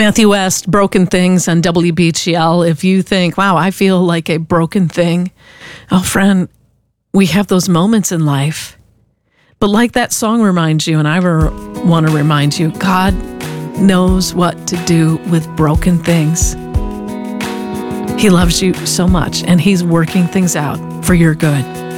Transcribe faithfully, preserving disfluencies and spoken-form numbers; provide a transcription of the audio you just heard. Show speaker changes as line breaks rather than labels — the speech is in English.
Matthew West, Broken Things on W B G L. If you think, wow, I feel like a broken thing. Oh, friend, we have those moments in life. But like that song reminds you, and I want to remind you, God knows what to do with broken things. He loves you so much, and He's working things out for your good.